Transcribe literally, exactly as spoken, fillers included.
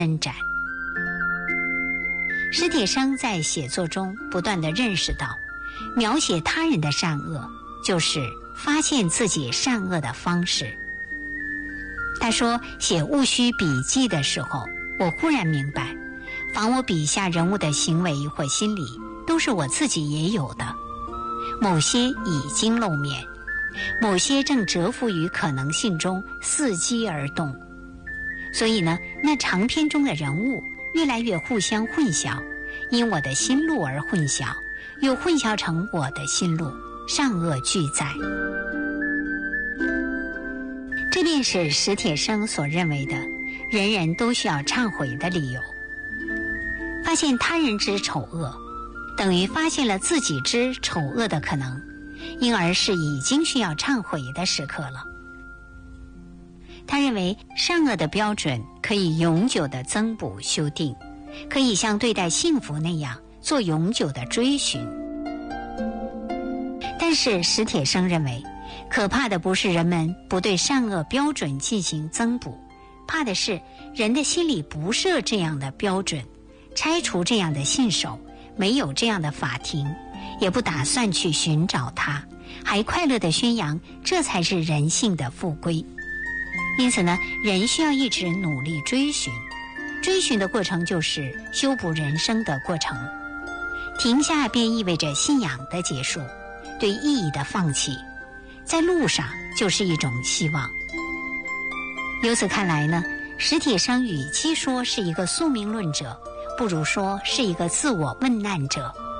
伸展。史铁生在写作中不断地认识到，描写他人的善恶就是发现自己善恶的方式。他说，写戊戌笔记的时候，我忽然明白，凡我笔下人物的行为或心理，都是我自己也有的，某些已经露面，某些正蛰伏于可能性中伺机而动。所以呢，那长篇中的人物越来越互相混淆，因我的心路而混淆，又混淆成我的心路，善恶俱在。这便是史铁生所认为的人人都需要忏悔的理由。发现他人之丑恶，等于发现了自己之丑恶的可能，因而是已经需要忏悔的时刻了。他认为善恶的标准可以永久的增补修订，可以像对待幸福那样做永久的追寻。但是史铁生认为，可怕的不是人们不对善恶标准进行增补，怕的是人的心里不设这样的标准，拆除这样的信守，没有这样的法庭，也不打算去寻找它，还快乐地宣扬这才是人性的复归。因此呢，人需要一直努力追寻，追寻的过程就是修补人生的过程。停下便意味着信仰的结束，对意义的放弃，在路上就是一种希望。由此看来呢，史铁生与其说是一个宿命论者，不如说是一个自我问难者。